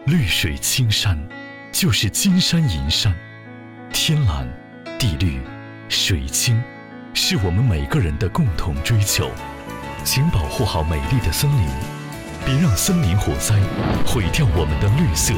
绿水青山就是金山银山，天蓝地绿水清是我们每个人的共同追求。请保护好美丽的森林，别让森林火灾毁掉我们的绿色